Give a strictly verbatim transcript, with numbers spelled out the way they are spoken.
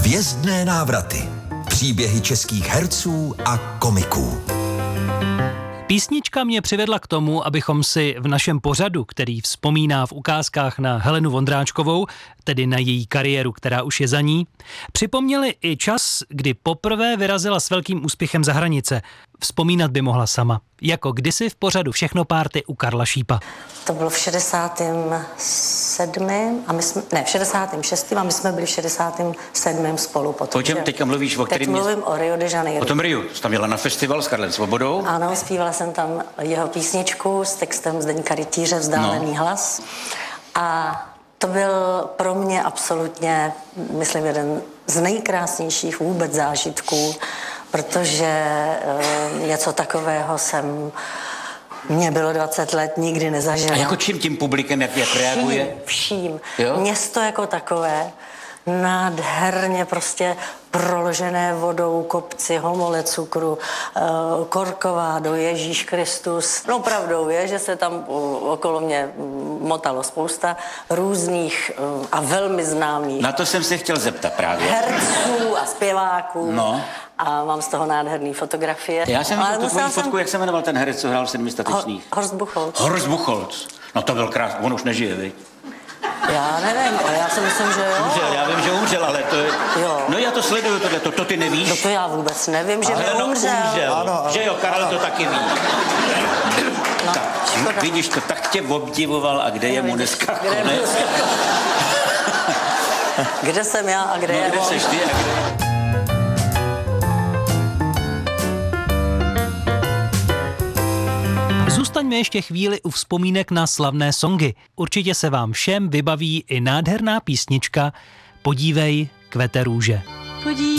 Hvězdné návraty. Příběhy českých herců a komiků. Písnička mě přivedla k tomu, abychom si v našem pořadu, který vzpomíná v ukázkách na Helenu Vondráčkovou, tedy na její kariéru, která už je za ní, připomněli i čas, kdy poprvé vyrazila s velkým úspěchem za hranice. Vzpomínat by mohla sama, jako kdysi v pořadu Všechno párty u Karla Šípa. To bylo v šedesátém sedmém a my jsme, ne, v šedesátém šestém a my jsme byli v šedesátém sedmém spolu potom. O čem teďka mluvíš? O Teď kterým mluvím o Rio de Janeiro. O tom Riu. Jsi tam jela na festival s Karlem Svobodou? Ano, zpívala jsem tam jeho písničku s textem Zdeňka Rytíře Vzdálený no. hlas. A to byl pro mě absolutně, myslím, jeden z nejkrásnějších vůbec zážitků, protože e, něco takového jsem, mně bylo dvacet let, nikdy nezažila. A jako čím tím publikem, jak, jak reaguje? Vším, vším. Město jako takové, nádherně prostě proložené vodou, kopci, homole cukru, Korkovádo, Ježíš Kristus. No pravdou je, že se tam okolo mě motalo spousta různých a velmi známých. Na to jsem se chtěl zeptat právě. Herců a zpěváků. No. A mám z toho nádherný fotografie. Já jsem viděl tu tvoji jsem... fotku, jak se jmenoval ten herec, co hrál v Sedmi statečných. Horst Buchholz. Horst Buchholz. No to byl krásný, on už nežije, viď? Já nevím, ale já si myslím, že jo. Umřel, já vím, že umřel, ale to je... Jo. No já to sleduju, tohle, to, to ty nevíš? No to já vůbec nevím, že by no, umřel. umřel. Ano, ano, že jo, Karel ano. To taky ví. No, tak, vidíš to, tak tě obdivoval a kde je mu dneska konec? Kde jsem já a kde no, je kde on? seš ty a kde... Zůstaňme ještě chvíli u vzpomínek na slavné songy. Určitě se vám všem vybaví i nádherná písnička Podívej, kvete růže. Podívej.